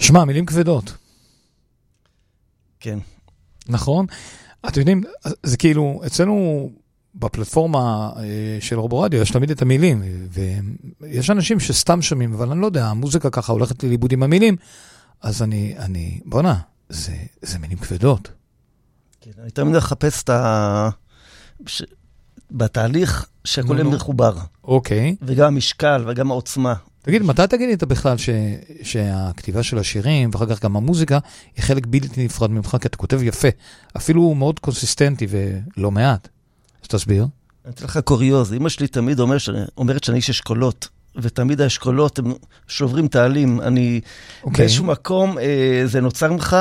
שמע, מילים כבדות. כן. נכון? אתם יודעים, זה כאילו, אצלנו בפלטפורמה של רובו-רדיו, יש תמיד את המילים, ויש אנשים שסתם שומעים, אבל אני לא יודע, המוזיקה ככה הולכת לי לאיבוד עם המילים, אז בוא'נה, זה מילים כבדות. כן, אני תמיד מחפש בתהליך שהכל מחובר. אוקיי. וגם המשקל וגם העוצמה. תגיד, מתי תגידי אתה בכלל שהכתיבה של השירים, ואחר כך גם המוזיקה, היא חלק בלתי נפרד ממך, כי אתה כותב יפה, אפילו מאוד קונסיסטנטי ולא מעט. אז תסביר. אני אתן לך קוריוז, אמא שלי תמיד אומרת שאני איש אשכולות, ותמיד האשכולות הם שוברים תעלים. באיזשהו מקום זה נוצר ממך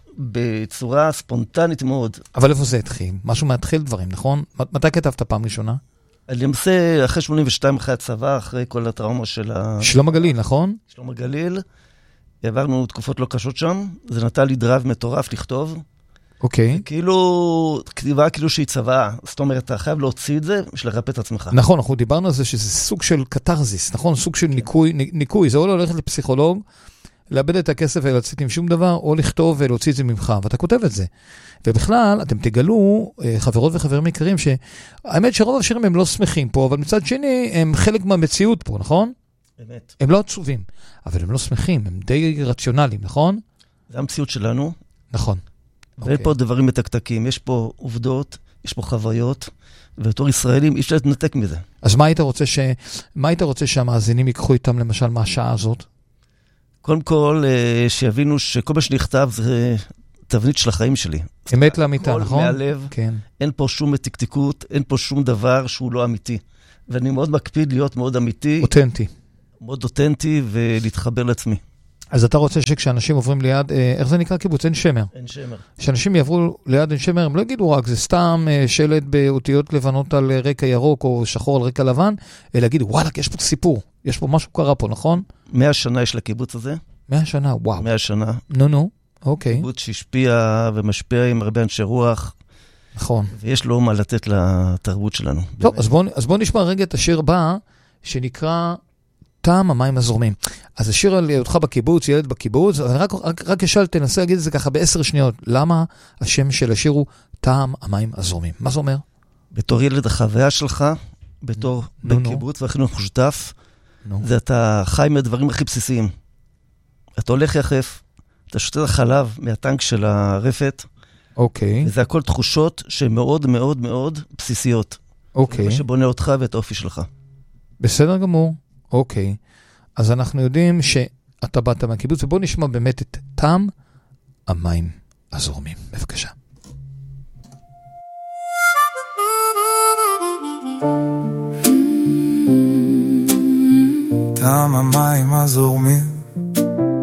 בצורה ספונטנית מאוד. אבל איפה זה התחיל? משהו מתחיל דברים, נכון? מתי כתבת פעם ראשונה? למעשה, אחרי 82, אחרי הצבא, אחרי כל הטראומה של שלום הגליל, נכון? שלום הגליל. עברנו תקופות לא קשות שם. זה נתן לי דרייב מטורף לכתוב. אוקיי. כאילו, כתיבה כאילו שהיא צבאה. זאת אומרת, אתה חייב להוציא את זה בשביל לרפא את עצמך. נכון, אנחנו דיברנו על זה שזה סוג של קטרזיס, נכון? סוג של ניקוי. זה או ללכת לפסיכולוג, לאבד את הכסף ולהוציא עם שום דבר, או לכתוב ולהוציא את זה ממך, ואתה כותב את זה. ובכלל, אתם תגלו, חברות וחברים יקרים, שהאמת שרוב השירים הם לא שמחים פה, אבל מצד שני, הם חלק מהמציאות פה, נכון? באמת. הם לא עצובים, אבל הם לא שמחים, הם די רציונליים, נכון? זה המציאות שלנו. נכון. ואין פה דברים מתקתקים, יש פה עובדות, יש פה חוויות, ובתור ישראלים אי אפשר להתנתק מזה. אז מה היית רוצה שהמאזינים ייקחו איתם, למשל, מהשעה הזאת? קודם כל, שיבינו שכל מה שנכתב זה תבנית של החיים שלי. אמת לאמיתה, נכון? מהלב, כן. אין פה שום מתקתקות, אין פה שום דבר שהוא לא אמיתי. ואני מאוד מקפיד להיות מאוד אמיתי. אותנטי. מאוד אותנטי ולהתחבר לעצמי. אז אתה רוצה שכשאנשים עוברים ליד, איך זה נקרא קיבוץ? עין שמר. עין שמר. כשאנשים יעברו ליד עין שמר, הם לא יגידו רק, זה סתם שלט באותיות לבנות על רקע ירוק או שחור על רקע לבן, אלא יגידו, וואלה, יש פה סיפור. יש פה משהו קרה פה, נכון? 100 שנה יש לקיבוץ הזה. 100 שנה, וואו. 100 שנה. נו, אוקיי. קיבוץ שהשפיע ומשפיע עם הרבה אנשי רוח. נכון. ויש לו מה לתת לתרבות שלנו. טוב, אז בוא נשמע רגע את השיר הבא, שנקרא טעם המים הזורמים. אז השיר על אותך בקיבוץ, ילד בקיבוץ, אני רק אשאל, תנסה להגיד את זה ככה ב10 שניות. למה השם של השיר הוא טעם המים הזורמים? מה זה אומר? בתור ילד החוויה שלך, בתור בקיבוץ והחינוך משותף, זה אתה חי מהדברים הכי בסיסיים. אתה הולך יחף, אתה שותה חלב מהטנק של הרפת, אוקיי. וזה הכל תחושות שהן מאוד מאוד מאוד בסיסיות. אוקיי. זה מה שבונה אותך ואת האופי שלך. בסדר גמור. אוקיי. אז אנחנו יודעים שאתה באת מהקיבוץ, ובוא נשמע באמת את טעם המים הזורמים. בבקשה. טעם המים הזורמים